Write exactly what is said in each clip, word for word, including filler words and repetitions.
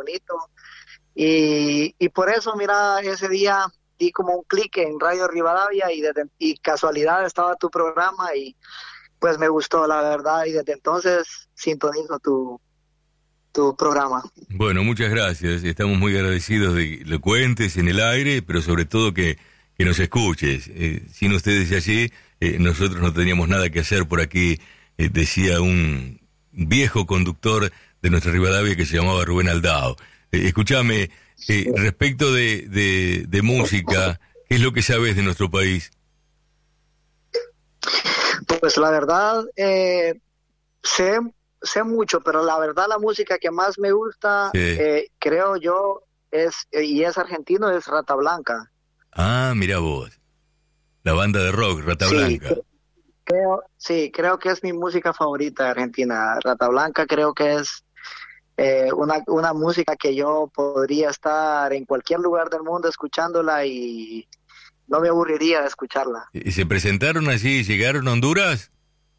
bonito. Y, y por eso, mira, ese día di como un clic en Radio Rivadavia y, desde, y casualidad estaba tu programa y pues me gustó, la verdad, y desde entonces sintonizo tu, tu programa. Bueno, muchas gracias. Estamos muy agradecidos de que lo cuentes en el aire, pero sobre todo que, que nos escuches. Eh, sin ustedes allí, eh, nosotros no teníamos nada que hacer por aquí, eh, decía un viejo conductor de nuestra Rivadavia que se llamaba Rubén Aldao. Eh, escúchame, eh, respecto de, de, de música, ¿qué es lo que sabes de nuestro país? Pues la verdad, eh, sé, sé mucho, pero la verdad la música que más me gusta, Sí. eh, creo yo, es y es argentino, es Rata Blanca. Ah, mira vos, la banda de rock, Rata Sí, Blanca. creo, sí, creo que es mi música favorita de Argentina. Rata Blanca creo que es eh, una, una música que yo podría estar en cualquier lugar del mundo escuchándola y no me aburriría de escucharla. ¿Y se presentaron allí, llegaron a Honduras?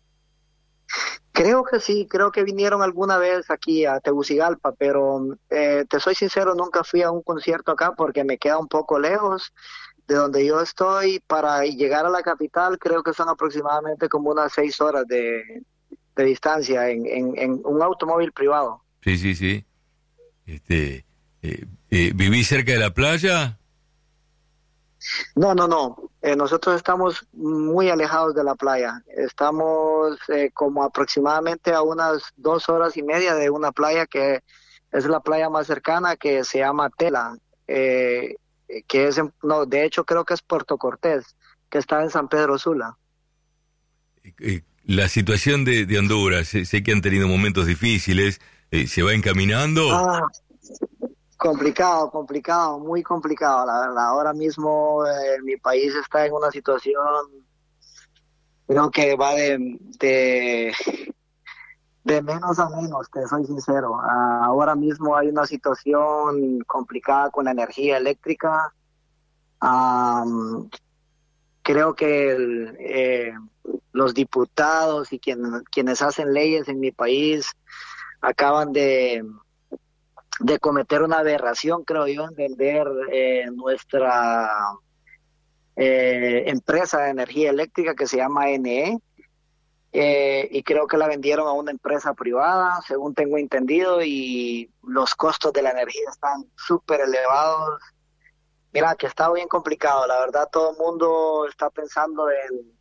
Creo que sí, creo que vinieron alguna vez aquí a Tegucigalpa, pero eh, te soy sincero, nunca fui a un concierto acá porque me queda un poco lejos de donde yo estoy. Para llegar a la capital creo que son aproximadamente como unas seis horas de, de distancia en, en, en un automóvil privado. Sí, sí, sí. Este, eh, eh, ¿vivís cerca de la playa? No, no, no. Eh, nosotros estamos muy alejados de la playa. Estamos eh, como aproximadamente a unas dos horas y media de una playa que es la playa más cercana, que se llama Tela, eh, que es, en- no, de hecho creo que es Puerto Cortés, que está en San Pedro Sula. Eh, eh, la situación de, de Honduras, sé, sé que han tenido momentos difíciles, eh, ¿se va encaminando? Ah, complicado, complicado, muy complicado, la verdad. Ahora mismo eh, mi país está en una situación, creo que va de, de De menos a menos, te soy sincero. Ah, ahora mismo hay una situación complicada con la energía eléctrica. Am, Creo que el, eh, los diputados y quien- quienes hacen leyes en mi país acaban de, de cometer una aberración, creo yo, en vender eh, nuestra eh, empresa de energía eléctrica que se llama N E. Eh, y creo que la vendieron a una empresa privada, según tengo entendido, y los costos de la energía están súper elevados. Mira, que está bien complicado, la verdad todo el mundo está pensando en,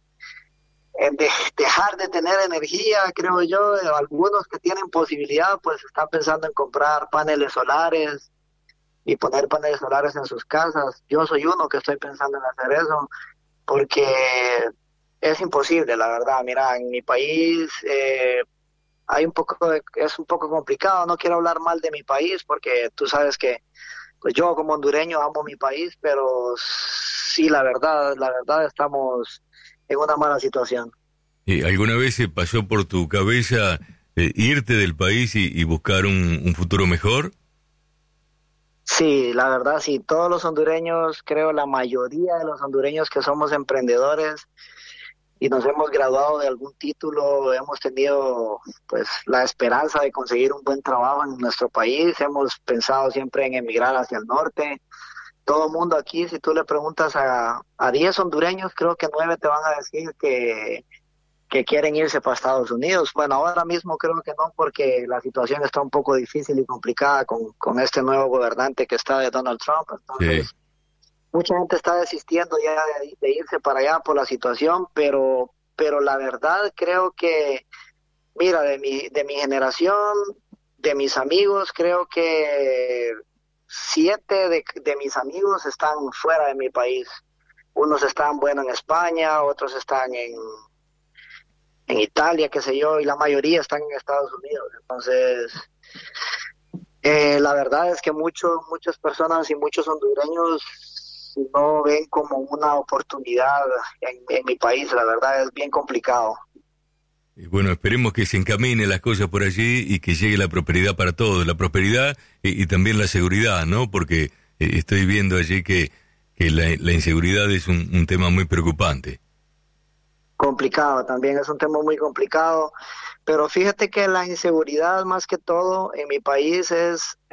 en de- dejar de tener energía, creo yo. Eh, algunos que tienen posibilidad, pues están pensando en comprar paneles solares y poner paneles solares en sus casas. Yo soy uno que estoy pensando en hacer eso, porque es imposible, la verdad. Mira, en mi país eh, hay un poco de- es un poco complicado. No quiero hablar mal de mi país porque tú sabes que pues yo como hondureño amo mi país, pero sí, la verdad, la verdad estamos en una mala situación. Eh, ¿alguna vez se pasó por tu cabeza eh, irte del país y, y buscar un, un futuro mejor? Sí, la verdad, sí, todos los hondureños, creo la mayoría de los hondureños que somos emprendedores y nos hemos graduado de algún título, hemos tenido pues la esperanza de conseguir un buen trabajo en nuestro país, hemos pensado siempre en emigrar hacia el norte. Todo el mundo aquí, si tú le preguntas a, a diez hondureños, creo que nueve te van a decir que, que quieren irse para Estados Unidos. Bueno, ahora mismo creo que no, porque la situación está un poco difícil y complicada con, con este nuevo gobernante que está de Donald Trump. Sí. Entonces, mucha gente está desistiendo ya de, de irse para allá por la situación, pero, pero la verdad creo que, mira, de mi, de mi generación, de mis amigos, creo que siete de, de mis amigos están fuera de mi país. Unos están, bueno, en España, otros están en, en Italia, qué sé yo, y la mayoría están en Estados Unidos. Entonces, eh, la verdad es que muchos, muchas personas y muchos hondureños no ven como una oportunidad en, en mi país. La verdad es bien complicado. Eh, Bueno, esperemos que se encaminen las cosas por allí y que llegue la prosperidad para todos, la prosperidad y, y también la seguridad, ¿no? Porque eh, estoy viendo allí que, que la, la inseguridad es un, un tema muy preocupante. Complicado, también es un tema muy complicado, pero fíjate que la inseguridad más que todo en mi país es